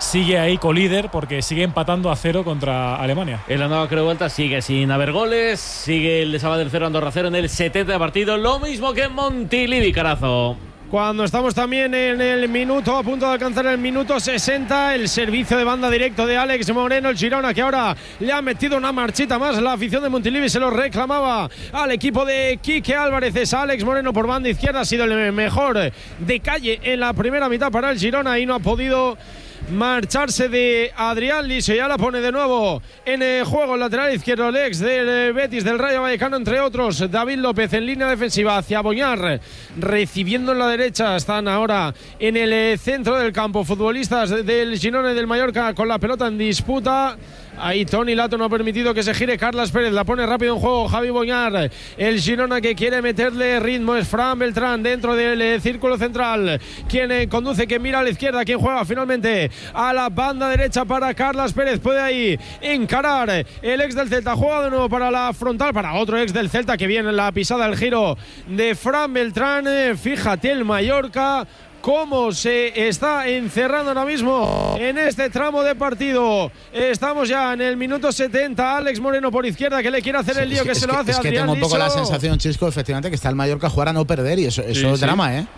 sigue ahí colíder porque sigue empatando a cero contra Alemania. En la nueva creo vuelta sigue sin haber goles, sigue el de Sabadell cero, Andorra cero en el setenta de partido, lo mismo que en Montilivi, Carazo. Cuando estamos también en el minuto, a punto de alcanzar el minuto sesenta, el servicio de banda directo de Alex Moreno, el Girona, que ahora le ha metido una marchita más. La afición de Montilivi se lo reclamaba al equipo de Quique Álvarez. Es Alex Moreno por banda izquierda, ha sido el mejor de calle en la primera mitad para el Girona y no ha podido marcharse de Adrián Liso. Ya la pone de nuevo en el juego el lateral izquierdo, el ex del Betis, del Rayo Vallecano, entre otros. David López en línea defensiva hacia Boñar, recibiendo en la derecha. Están ahora en el centro del campo futbolistas del Girona y del Mallorca con la pelota en disputa. Ahí Toni Lato no ha permitido que se gire Carlas Pérez, la pone rápido en juego Javi Boñar. El Girona que quiere meterle ritmo es Fran Beltrán dentro del eh, círculo central, quien eh, conduce, que mira a la izquierda, quien juega finalmente a la banda derecha para Carlas Pérez. Puede ahí encarar el ex del Celta, juega de nuevo para la frontal, para otro ex del Celta, que viene en la pisada, el giro de Fran Beltrán. Eh, fíjate el Mallorca cómo se está encerrando ahora mismo en este tramo de partido. Estamos ya en el minuto setenta. Alex Moreno por izquierda, que le quiere hacer el lío, es, que es se que, lo hace es a que Adrián tengo un poco Liso. la sensación, Chisco, efectivamente, que está el Mallorca a jugar a no perder, y eso, eso Sí, es sí. drama, ¿eh?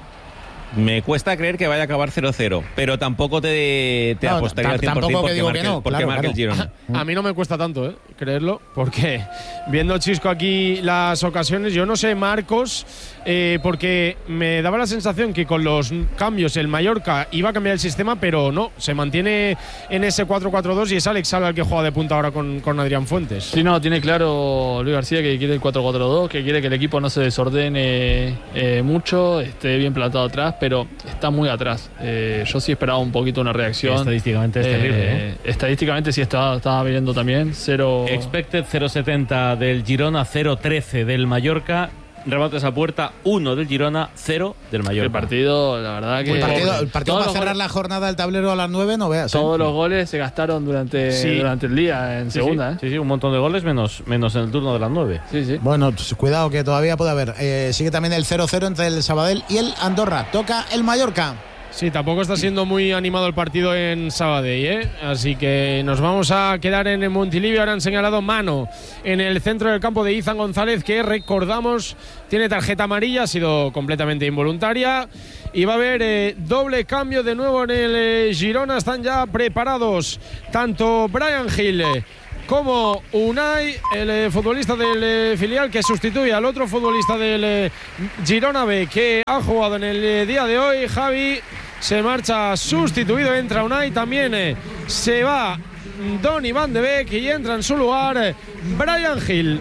Me cuesta creer que vaya a acabar cero cero, pero tampoco te, te No, apostaría al cien por ciento tampoco que porque digo marque, que no, porque claro, marque claro. el Girona. A, a mí no me cuesta tanto, ¿eh? Creerlo, porque viendo, Chisco, aquí las ocasiones, yo no sé, Marcos, eh, porque me daba la sensación que con los cambios el Mallorca iba a cambiar el sistema, pero no, se mantiene en ese cuatro cuatro dos y es Alex Sala el que juega de punta ahora con, con Adrián Fuentes. Sí, no, tiene claro Luis García que quiere el cuatro cuatro dos, que quiere que el equipo no se desordene eh, mucho, esté bien plantado atrás, pero está muy atrás. Eh, yo sí esperaba un poquito una reacción. Estadísticamente es terrible, ¿eh? Estadísticamente sí estaba, estaba viendo también. Cero. Expected cero setenta del Girona, cero trece del Mallorca. Remates a puerta, uno del Girona, cero del Mallorca. El partido, la verdad que. El partido, el partido para cerrar la jornada del tablero a las nueve, no veas. Todos ¿eh? los goles se gastaron durante, Sí. durante el día, en Sí, segunda. sí, ¿eh? sí, sí, un montón de goles, menos, menos en el turno de las nueve. Sí, sí. Bueno, pues, cuidado que todavía puede haber. Eh, sigue también el cero cero entre el Sabadell y el Andorra. Toca el Mallorca. Sí, tampoco está siendo muy animado el partido en Sabadell, ¿eh? Así que nos vamos a quedar en Montilivi. Ahora han señalado mano en el centro del campo de Izan González, que recordamos tiene tarjeta amarilla, ha sido completamente involuntaria. Y va a haber eh, doble cambio de nuevo en el eh, Girona. Están ya preparados tanto Brian Hill eh, como Unai, el eh, futbolista del eh, filial, que sustituye al otro futbolista del eh, Girona B, que ha jugado en el eh, día de hoy. Javi se marcha sustituido, entra Unai, también eh, se va Donny Van de Beek y entra en su lugar eh, Brian Hill.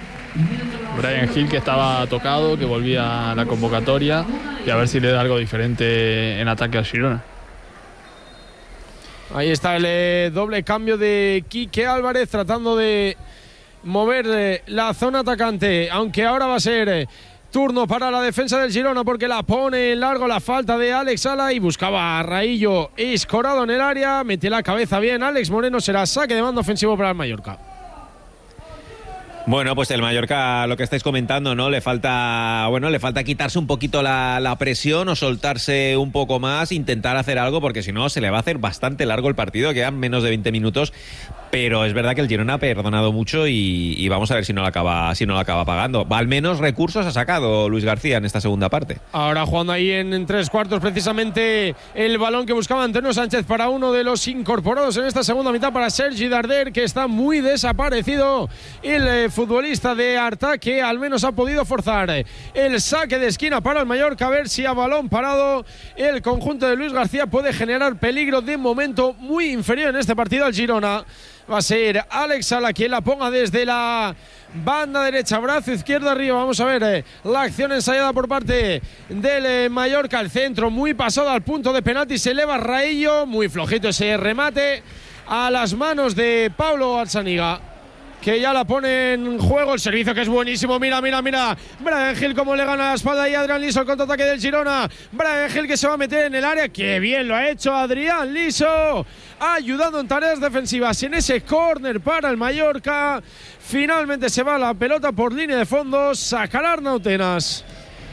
Brian Hill, que estaba tocado, que volvía a la convocatoria, y a ver si le da algo diferente en ataque al Girona. Ahí está el eh, doble cambio de Quique Álvarez, tratando de mover eh, la zona atacante, aunque ahora va a ser eh, turno para la defensa del Girona, porque la pone en largo la falta de Alex Sala y buscaba a Raillo escorado en el área, mete la cabeza bien Alex Moreno, será saque de mando ofensivo para el Mallorca. Bueno, pues el Mallorca, lo que estáis comentando, ¿no? Le falta, bueno, le falta quitarse un poquito la, la presión o soltarse un poco más, intentar hacer algo, porque si no se le va a hacer bastante largo el partido, quedan menos de veinte minutos, pero es verdad que el Girona ha perdonado mucho y, y vamos a ver si no lo acaba, si no lo acaba pagando. Al menos recursos ha sacado Luis García en esta segunda parte. Ahora jugando ahí en, en tres cuartos, precisamente el balón que buscaba Antonio Sánchez para uno de los incorporados en esta segunda mitad, para Sergi Darder, que está muy desaparecido. El eh, futbolista de Arta, que al menos ha podido forzar el saque de esquina para el Mallorca, a ver si a balón parado el conjunto de Luis García puede generar peligro. De momento muy inferior en este partido al Girona. Va a ser Alex Sala quien la ponga desde la banda derecha, brazo izquierdo arriba. Vamos a ver eh, la acción ensayada por parte del eh, Mallorca. El centro muy pasado al punto de penalti, se eleva Raillo, muy flojito ese remate a las manos de Pablo Arzaniga, que ya la pone en juego. El servicio, que es buenísimo. Mira, mira, mira. Brian Hill como le gana la espalda y Adrián Liso, el contraataque del Girona. Brian Hill que se va a meter en el área. ¡Qué bien lo ha hecho Adrián Liso! Ayudando en tareas defensivas en ese córner para el Mallorca. Finalmente se va la pelota por línea de fondo. Sacará Arnautenas.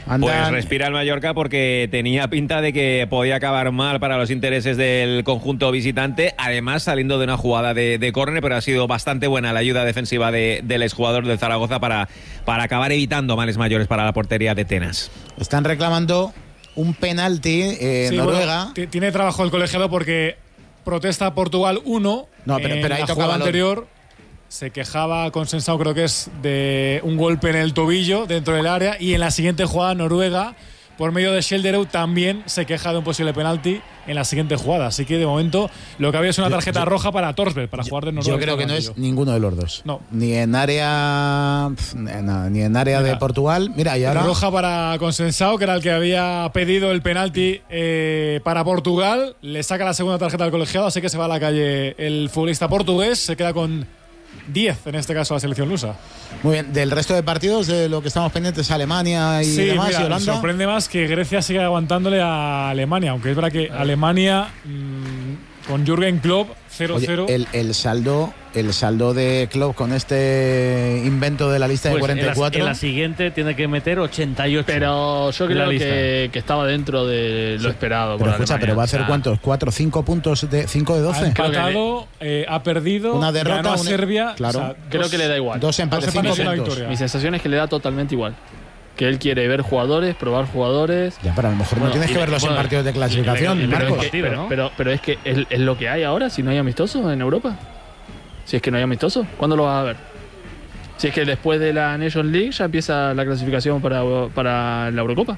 Andan... Pues respira el Mallorca porque tenía pinta de que podía acabar mal para los intereses del conjunto visitante, además saliendo de una jugada de, de córner, pero ha sido bastante buena la ayuda defensiva de, del exjugador del Zaragoza para, para acabar evitando males mayores para la portería de Tenas. Están reclamando un penalti en sí, Noruega. Bueno, tiene trabajo el colegiado porque protesta Portugal uno. No, pero, pero ahí en la tocaba jugada lo... anterior. Se quejaba Consensado, creo que es de un golpe en el tobillo dentro del área, y en la siguiente jugada Noruega, por medio de Schelderud, también se queja de un posible penalti en la siguiente jugada. Así que de momento lo que había es una tarjeta yo, yo, roja para Torsberg, para yo, jugar de Noruega. Yo creo que no es ninguno de los dos. No. Ni en área no, ni en área Mira, de Portugal. Mira, y ahora roja para Consensado, que era el que había pedido el penalti eh, para Portugal. Le saca la segunda tarjeta al colegiado, así que se va a la calle el futbolista portugués. Se queda con diez, en este caso, la selección lusa. Muy bien, del resto de partidos, de lo que estamos pendientes, Alemania y sí, demás, mira, y Holanda. Me sorprende más que Grecia siga aguantándole a Alemania, aunque es verdad que Alemania mmm, con Jürgen Klopp cero cero. El, el saldo el saldo de Klopp con este invento de la lista pues de cuarenta y cuatro. En la, en la siguiente tiene que meter ochenta y ocho. Pero yo creo que, que estaba dentro de lo sí. esperado. Pero por escucha, Alemania. pero va a hacer o sea, ¿cuántos? ¿Cuatro, cinco puntos de cinco de doce? Ha empatado, eh, ha perdido, una derrota ganó a una, Serbia. Claro. O sea, creo dos, que le da igual. Dos empates, dos cinco empates puntos. Mi sensación es que le da totalmente igual. Que él quiere ver jugadores, probar jugadores. Ya, pero a lo mejor bueno, no tienes que verlos bueno, en partidos de clasificación, pero, Marcos. Es que, pero, pero, pero es que es, es lo que hay ahora, si no hay amistosos en Europa. Si es que no hay amistosos, ¿cuándo lo vas a ver? Si es que después de la Nations League ya empieza la clasificación para, para la Eurocopa.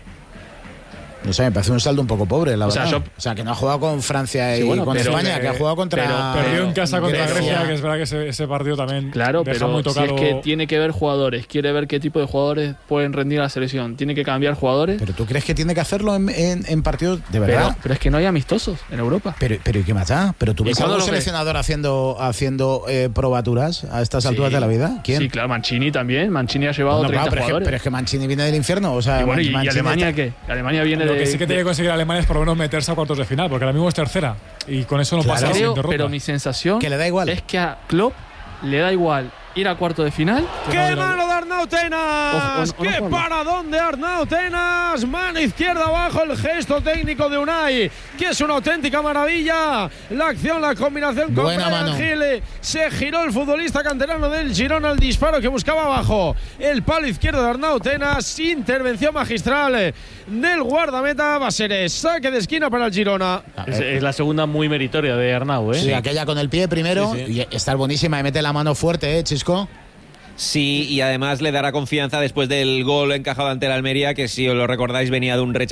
No sé, me parece un saldo un poco pobre, la o verdad. Sea, yo, o sea, que no ha jugado con Francia y sí, bueno, con pero, España, que ha jugado contra... Pero, perdió en casa contra Grecia, Grecia, que es verdad que ese, ese partido también claro, deja pero muy tocado. Si es que tiene que ver jugadores, quiere ver qué tipo de jugadores pueden rendir a la selección, tiene que cambiar jugadores. ¿Pero tú crees que tiene que hacerlo en, en, en partidos de verdad? Pero, pero es que no hay amistosos en Europa. Pero, pero ¿y qué más da? ¿Pero tú ves a un seleccionador haciendo, haciendo eh, probaturas a estas sí, alturas de la vida? ¿Quién? Sí, claro, Mancini también. Mancini ha llevado no, no, treinta claro, pero jugadores. Es que, pero es que Mancini viene del infierno. O sea, y, bueno, ¿y, ¿y Alemania está... qué? Alemania viene lo de... Lo que sí que tiene que conseguir Alemania es por lo menos meterse a cuartos de final, porque ahora mismo es tercera. Y con eso no claro, pasa creo, pero mi sensación que le da igual. es que a Klopp le da igual ir a cuarto de final. ¡Qué mano de Arnau Tenas! ¡Qué no, no, no, paradón de Arnau Tenas! Mano izquierda abajo, el gesto técnico de Unai, que es una auténtica maravilla. La acción, la combinación con Brian Gil. Se giró el futbolista canterano del Girona al disparo que buscaba abajo. El palo izquierdo de Arnau Tenas. Intervención magistral del guardameta. Va a ser saque de esquina para el Girona. Es, es la segunda muy meritoria de Arnau, ¿eh? Sí, aquella con el pie primero. Sí, sí. Y está buenísima. Y mete la mano fuerte, ¿eh, Chisco? Sí, y además le dará confianza después del gol encajado ante el Almería, que si os lo recordáis venía de un rechazo